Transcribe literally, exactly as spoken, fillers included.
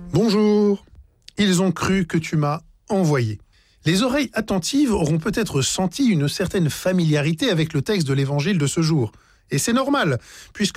Bonjour. Ils ont cru que tu m'as envoyé. Les oreilles attentives auront peut-être senti une certaine familiarité avec le texte de l'évangile de ce jour. Et c'est normal, puisque